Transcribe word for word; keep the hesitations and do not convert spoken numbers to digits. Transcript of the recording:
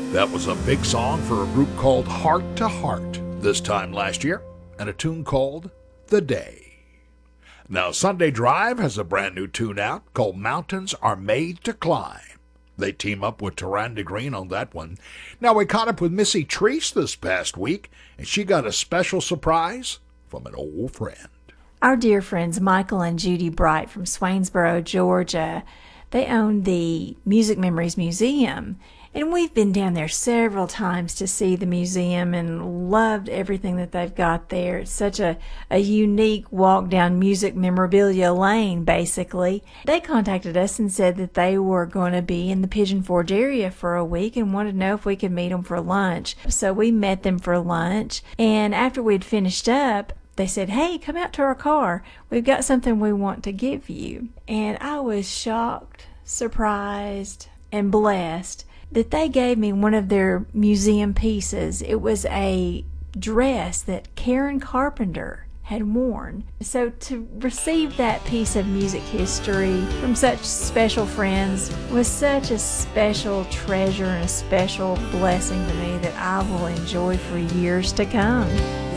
That was a big song for a group called Heart to Heart this time last year, and a tune called The Day. Now, Sunday Drive has a brand new tune out called Mountains Are Made to Climb. They team up with Taranda Green on that one. Now, we caught up with Missy Treese this past week, and she got a special surprise from an old friend. Our dear friends Michael and Judy Bright from Swainsboro, Georgia, they own the Music Memories Museum, and we've been down there several times to see the museum and loved everything that they've got there. It's such a, a unique walk down music memorabilia lane, basically. They contacted us and said that they were going to be in the Pigeon Forge area for a week and wanted to know if we could meet them for lunch. So we met them for lunch, and after we'd finished up, they said, "Hey, come out to our car. We've got something we want to give you." And I was shocked, surprised, and blessed that they gave me one of their museum pieces. It was a dress that Karen Carpenter had worn. So to receive that piece of music history from such special friends was such a special treasure and a special blessing to me that I will enjoy for years to come.